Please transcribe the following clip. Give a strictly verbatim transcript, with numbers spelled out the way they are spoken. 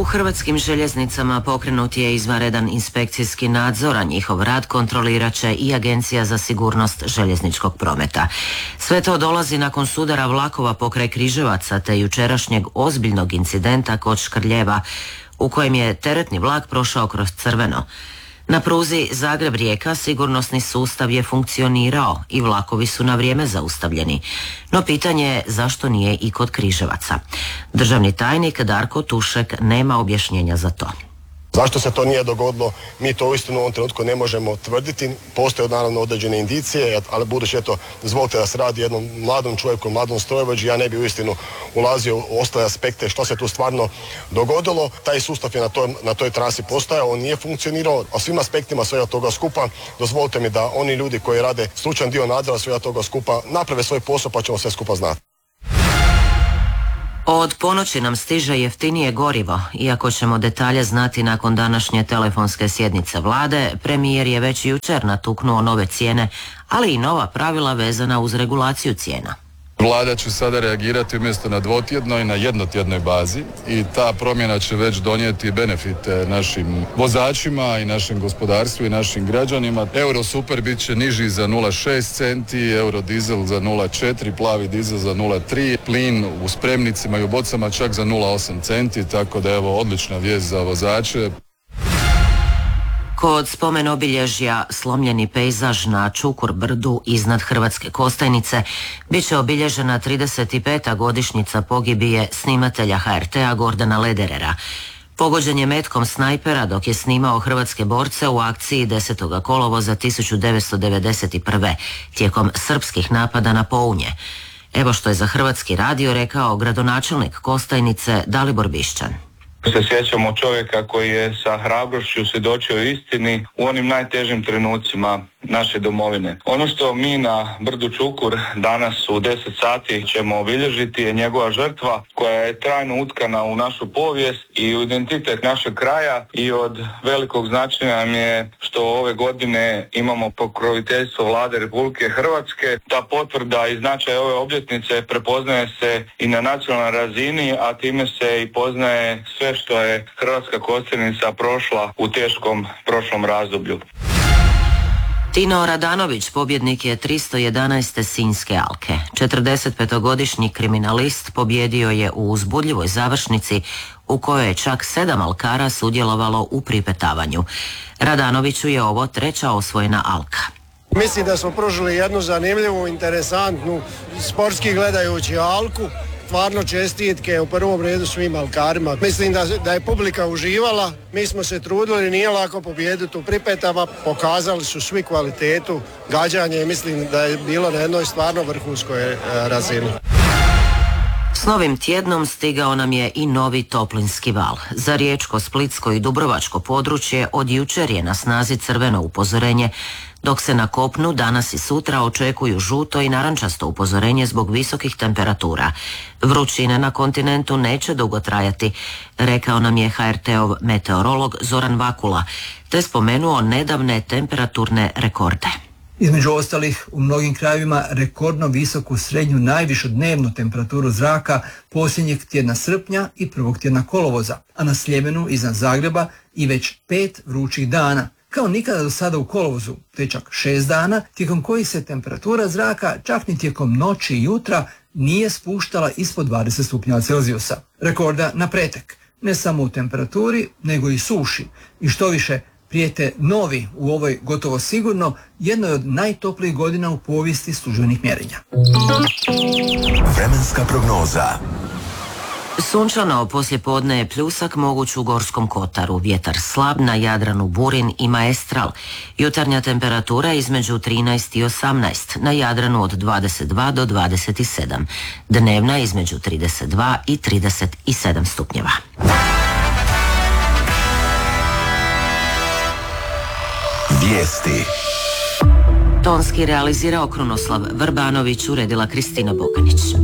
Hrvatskim željeznicama pokrenut je izvanredan inspekcijski nadzor, a njihov rad kontrolirat će i Agencija za sigurnost željezničkog prometa. Sve to dolazi nakon sudara vlakova pokraj Križevaca te jučerašnjeg ozbiljnog incidenta kod Škrljeva, u kojem je teretni vlak prošao kroz crveno. Na pruzi Zagreb-Rijeka sigurnosni sustav je funkcionirao i vlakovi su na vrijeme zaustavljeni. No pitanje je zašto nije i kod Križevaca. Državni tajnik Darko Tušek nema objašnjenja za to. Zašto se to nije dogodilo, mi to uistinu u ovom trenutku ne možemo tvrditi. Postoje naravno određene indicije, ali budući eto, dozvolite da se radi jednom mladom čovjeku, mladom strojovođi, ja ne bi uistinu ulazio u ostale aspekte što se tu stvarno dogodilo. Taj sustav je na toj, na toj trasi postojao, on nije funkcionirao, a svim aspektima svega toga skupa dozvolite mi da oni ljudi koji rade stručan dio nadzora svega toga skupa naprave svoj posao pa ćemo sve skupa znati. Od ponoći nam stiže jeftinije gorivo. Iako ćemo detalje znati nakon današnje telefonske sjednice vlade, premijer je već jučer natuknuo nove cijene, ali i nova pravila vezana uz regulaciju cijena. Vlada će sada reagirati umjesto na dvotjednoj, na jednotjednoj bazi i ta promjena će već donijeti benefite našim vozačima i našem gospodarstvu i našim građanima. Euro super bit će niži za nula zarez šest centi, euro dizel za nula zarez četiri, plavi dizel za nula zarez tri, plin u spremnicima i u bocama čak za nula zarez osam centi, tako da evo odlična vijest za vozače. Kod spomen obilježja slomljeni pejzaž na Čukur brdu iznad Hrvatske Kostajnice bit će obilježena trideset peta godišnjica pogibije snimatelja ha er te a Gordana Lederera. Pogođen je metkom snajpera dok je snimao hrvatske borce u akciji desetog kolovoza tisuću devetsto devedeset prve. tijekom srpskih napada na Pounje. Evo što je za Hrvatski radio rekao gradonačelnik Kostajnice Dalibor Bišćan. Se sjećamo čovjeka koji je sa hrabrošću svjedočio istini u onim najtežim trenucima naše domovine. Ono što mi na brdu Čukur danas u deset sati ćemo obilježiti je njegova žrtva koja je trajno utkana u našu povijest i u identitet našeg kraja i od velikog značaja nam je što ove godine imamo pokroviteljstvo Vlade Republike Hrvatske. Ta potvrda i značaj ove obljetnice prepoznaje se i na nacionalnoj razini, a time se i poznaje sve što je Hrvatska Kostajnica prošla u teškom prošlom razdoblju. Tino Radanović pobjednik je tristo jedanaeste Sinjske alke. četrdesetpetogodišnji kriminalist pobjedio je u uzbudljivoj završnici u kojoj je čak sedam alkara sudjelovalo u pripetavanju. Radanoviću je ovo treća osvojena alka. Mislim da smo pružili jednu zanimljivu, interesantnu, sportski gledajući alku. Stvarno čestitke u prvom redu svim alkarima. Mislim da, da je publika uživala, mi smo se trudili, nije lako pobijediti u pripetama, pokazali su svi kvalitetu gađanja i mislim da je bilo na jednoj stvarno vrhunskoj e, razini. S novim tjednom stigao nam je i novi toplinski val. Za Riječko, Splitsko i Dubrovačko područje od jučer je na snazi crveno upozorenje, dok se na kopnu danas i sutra očekuju žuto i narančasto upozorenje zbog visokih temperatura. Vrućine na kontinentu neće dugo trajati, rekao nam je ha er te-ov meteorolog Zoran Vakula, te spomenuo nedavne temperaturne rekorde. Između ostalih, u mnogim krajevima rekordno visoku srednju najvišu dnevnu temperaturu zraka posljednjeg tjedna srpnja i prvog tjedna kolovoza, a na Sljemenu iznad Zagreba i već pet vrućih dana. Kao nikada do sada u kolovozu, te čak šest dana, tijekom kojih se temperatura zraka čak ni tijekom noći i jutra nije spuštala ispod dvadeset stupnjeva Celzijusa. Rekorda na pretek, ne samo u temperaturi, nego i suši. I što više, prijete novi u ovoj gotovo sigurno jednoj od najtoplijih godina u povijesti službenih mjerenja. Vremenska prognoza. Sunčano poslijepodne je pljusak moguć u Gorskom kotaru, vjetar slab, na Jadranu burin i maestral. Jutarnja temperatura između trinaest i osamnaest, na Jadranu od dvadeset dva do dvadeset sedam. Dnevna između trideset dva i trideset sedam stupnjeva. Vijesti. Tonski realizirao Krunoslav Vrbanović, uredila Kristina Boganić.